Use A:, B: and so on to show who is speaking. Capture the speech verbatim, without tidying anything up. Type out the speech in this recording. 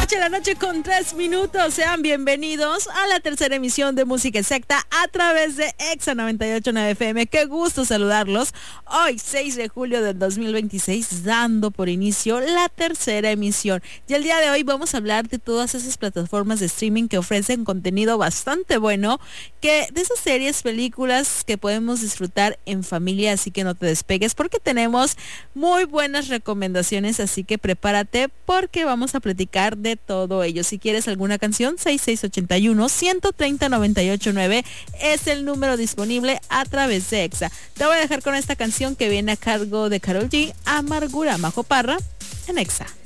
A: ocho de la noche con tres minutos. Sean bienvenidos a la tercera emisión de Música Exacta a través de Exa noventa y ocho punto nueve F M. Qué gusto saludarlos. Hoy, seis de julio del dos mil veintiséis, dando por inicio la tercera emisión. Y el día de hoy vamos a hablar de todas esas plataformas de streaming que ofrecen contenido bastante bueno, que de esas series, películas que podemos disfrutar en familia, así que no te despegues porque tenemos muy buenas recomendaciones, así que prepárate porque vamos a platicar de todo ello. Si quieres alguna canción, seis seis ocho uno, uno tres cero, nueve ocho nueve es el número disponible a través de Exa. Te voy a dejar con esta canción que viene a cargo de Karol G, Amargura, Majo Parra, en Exa.